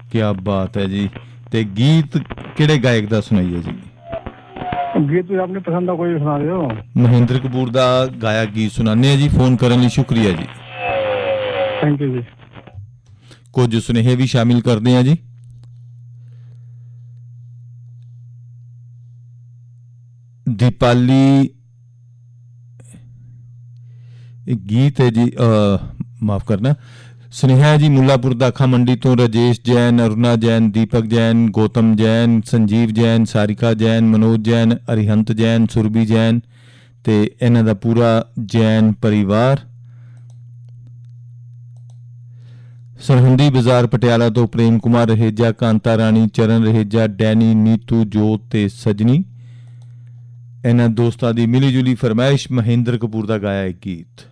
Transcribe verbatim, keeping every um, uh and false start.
क्या बात है जी। ते गीत किहड़े गायक दा सुनाइए जी? गीत भी अपनी पसंद का कोई भी सुना दियो। महेंद्र कपूर दा गाया गीत सुनाने जी। फोन करने लई शुक्रिया जी। थैंक यू जी। कुछ सुनेहे भी शामिल करते हैं जी। दीपाली गीत है जी, आ, माफ करना। सुनेहा जी मुल्लापुर दाखा मंडी तो राजेश जैन, अरुणा जैन, दीपक जैन, गौतम जैन, संजीव जैन, सारिका जैन, मनोज जैन, अरिहंत जैन, सुरभि जैन ते इन्हां दा पूरा जैन परिवार। सरहंदी बाजार पटियाला तो प्रेम कुमार रहेजा, कांता रानी, चरण रहेजा, डैनी, नीतू, जोत ते सजनी। इन्हां दोस्तां दी मिली जुली फरमाइश महेंद्र कपूर दा गाया एक गीत।